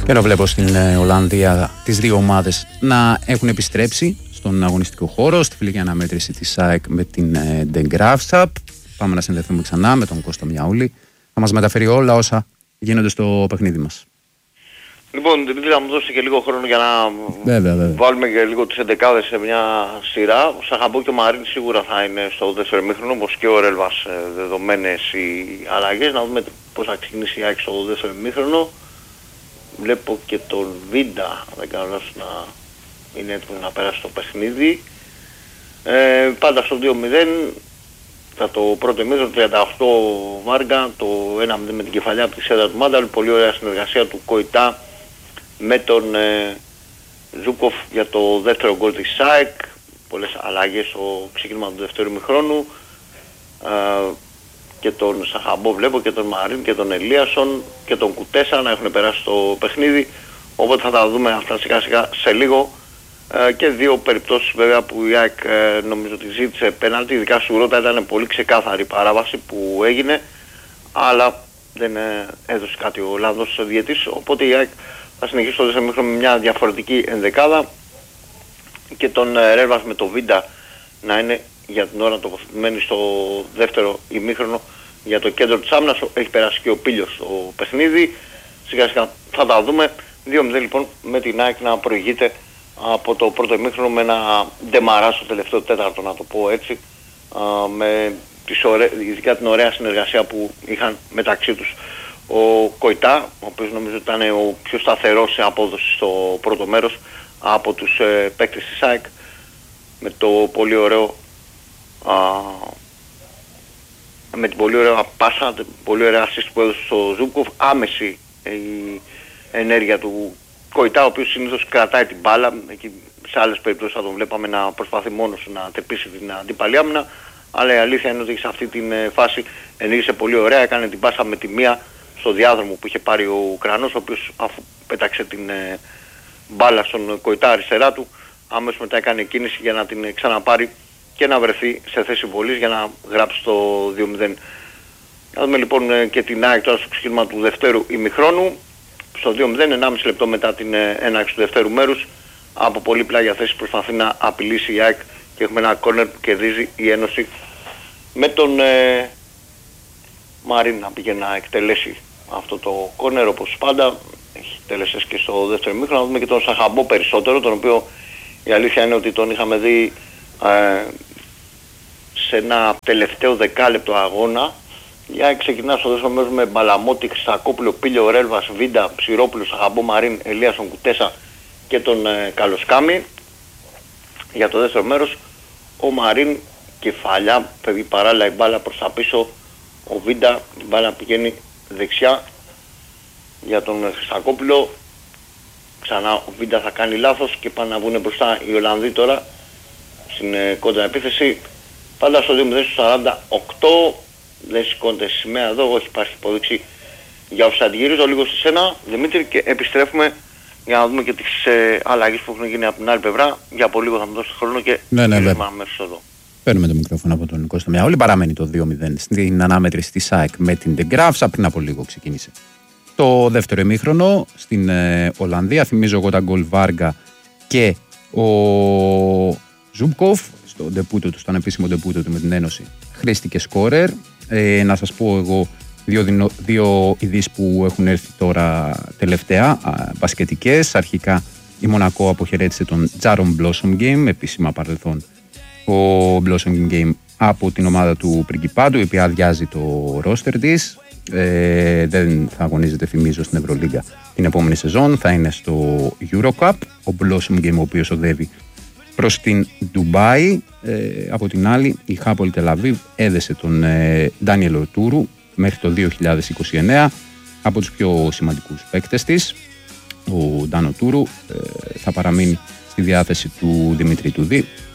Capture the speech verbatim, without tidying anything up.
Και ενώ βλέπω στην ε, Ολλανδία τις δύο ομάδες να έχουν επιστρέψει στον αγωνιστικό χώρο, στη φιλική αναμέτρηση της ΑΕΚ με την ε, De Graafschap. Πάμε να συνδεθούμε ξανά με τον Κώστα Μιαούλη. Θα μας μεταφέρει όλα όσα γίνονται στο παιχνίδι μας. Λοιπόν, Δημήτρη, θα μου δώσει και λίγο χρόνο για να βέβαια, βέβαια. βάλουμε και λίγο τις εντεκάδες σε μια σειρά. Ο Σαχαμπό και ο Μαρίν σίγουρα θα είναι στο δεύτερο ημίχρονο, όπως και ο Ρέλβας, δεδομένες οι αλλαγές. Να δούμε πώς θα ξεκινήσει η ΑΕΚ στο δεύτερο ημίχρονο. Βλέπω και τον Βίντα, δεν κάνω λάθος, να είναι έτοιμο να περάσει το παιχνίδι. Ε, πάντα στο δύο μηδέν, θα το πρώτο ημίχρονο, τριάντα οκτώ Βάργα, το ένα μηδέν με την κεφαλιά από τη σέντρα του Μάνταλ. Πολύ ωραία συνεργασία του Κοϊτά με τον ε, Ζούκοφ για το δεύτερο γκολ της ΑΕΚ. Πολλές αλλαγές στο ξεκίνημα του δεύτερου ημιχρόνου. Ε, και τον Σαχαμπό βλέπω και τον Μαρίν και τον Ελίασον και τον Κουτέσα να έχουν περάσει στο παιχνίδι. Οπότε θα τα δούμε αυτά σιγά σιγά σε λίγο. Ε, και δύο περιπτώσεις βέβαια που η ΑΕΚ ε, νομίζω ότι ζήτησε πέναλτι. Ειδικά σου Ρώτα ήταν πολύ ξεκάθαρη παράβαση που έγινε, αλλά δεν ε, έδωσε κάτι ο Ολλανδός διαιτής. Οπότε η ΑΕΚ θα συνεχίσει το δεύτερο ημίχρονο με μια διαφορετική ενδεκάδα και τον ε, Ρέρβας με το Βίντα να είναι για την ώρα τοποθετημένοι στο δεύτερο ημίχρονο για το κέντρο της άμυνας. Έχει περάσει και ο Πίλιος στο παιχνίδι. Σιγά σιγά θα τα δούμε. δύο μηδέν λοιπόν με την ΑΕΚ να προηγείται από το πρώτο ημίχρονο με ένα ντεμαρά στο τελευταίο τέταρτο, να το πω έτσι, α, με τις ωραί... ειδικά την ωραία συνεργασία που είχαν μεταξύ τους. Ο Κοϊτά, ο οποίος νομίζω ήταν ο πιο σταθερός σε απόδοση στο πρώτο μέρος από τους ε, παίκτες της ΑΕΚ, με το πολύ ωραίο α, με την πολύ ωραία πάσα, την πολύ ωραία assist που έδωσε στο Ζούκοφ, άμεση η ενέργεια του Κοϊτά, ο οποίος συνήθως κρατάει την μπάλα. Εκεί σε άλλες περιπτώσεις θα τον βλέπαμε να προσπαθεί μόνος να τεπίσει την αντίπαλη άμυνα, αλλά η αλήθεια είναι ότι σε αυτή την φάση ενέργησε πολύ ωραία. Έκανε την πάσα με τη μία στο διάδρομο που είχε πάρει ο Ουκρανός, ο οποίος αφού πέταξε την ε, μπάλα στον Κοϊτά αριστερά του, άμεσως μετά έκανε κίνηση για να την ξαναπάρει και να βρεθεί σε θέση βολής για να γράψει το δύο μηδέν. Να δούμε λοιπόν ε, και την ΑΕΚ τώρα στο ξεκίνημα του δευτέρου ημιχρόνου. Στο δύο μηδέν, ενάμιση λεπτό μετά την ε, έναρξη του δευτέρου μέρους, από πολύ πλάγια θέση προσπαθεί να απειλήσει η ΑΕΚ και έχουμε ένα κόρνερ που κερδίζει η Ένωση με τον ε, Μαρίν να πήγε να εκτελέσει αυτό το κόρνερ όπως πάντα. Έχει τελεσές και στο δεύτερο ημίχρονο. Να δούμε και τον Σαχαμπό περισσότερο, τον οποίο η αλήθεια είναι ότι τον είχαμε δει ε, σε ένα τελευταίο δεκάλεπτο αγώνα. Η ΑΕΚ ξεκινά στο δεύτερο μέρος με Μπαλαμότη, Χρυσακόπουλο, Πίλιο, Ρέλβας, Βίντα, Ψηρόπουλο, Σαχαμπό, Μαρίν, Ελίασον, Κουτέσα και τον ε, Καλοσκάμι. Για το δεύτερο μέρος ο Μαρίν κεφαλιά, φεύγει παράλληλα η μπάλα προς τα πίσω. Ο Βίντα, η μπάλα πηγαίνει δεξιά για τον Χρυσακόπουλο. Ξανά ο Βίντα θα κάνει λάθος και πάνε να βγουν μπροστά οι Ολλανδοί τώρα στην ε, κόντρα επίθεση. Πάντα στο δύο μηδέν στο σαράντα οκτώ. Δεν σηκώνεται σημαία εδώ, όχι υπάρχει υπόδειξη για offside. Γυρίζω λίγο σε σένα, Δημήτρη, και επιστρέφουμε για να δούμε και τις ε, αλλαγές που έχουν γίνει από την άλλη πλευρά. Για πολύ λίγο θα μου δώσετε χρόνο και ναι, ναι, γυρίζουμε αμέσως εδώ. Παίρνουμε το μικρόφωνο από τον Κώστα Μιαούλη. Παραμένει το δύο μηδέν στην ανάμετρηση της ΑΕΚ με την De Graafschap. Πριν από λίγο ξεκίνησε το δεύτερο ημίχρονο στην ε, Ολλανδία. Θυμίζω εγώ τα γκολ Βάργα και ο Ζούμπκοφ στο ντεπούτο του, στον επίσημο ντεπούτο του με την Ένωση. Χρήστηκε σκόρερ. Ε, να σας πω εγώ δύο, δυνο, δύο ειδήσεις που έχουν έρθει τώρα τελευταία, α, μπασκετικές. Αρχικά η Μονακό αποχαιρέτησε τον Τζάρον Blossom Game, επίσημα παρελθόν ο Blossom Game από την ομάδα του Πριγκιπάτου, η οποία αδειάζει το ρόστερ της. Ε, δεν θα αγωνίζεται, θυμίζω, στην Ευρωλίγκα την επόμενη σεζόν. Θα είναι στο Eurocup ο Blossom Game, ο οποίος οδεύει προς την Ντουμπάι. Ε, από την άλλη, η Χάπολη Τελαβίβ έδεσε τον ε, Ντάνιελ Ορτούρου μέχρι το δύο χιλιάδες είκοσι εννέα, από τους πιο σημαντικούς παίκτες της. Ο Ντάνο Τούρου ε, θα παραμείνει στη διάθεση του Δημήτρη Τουδί,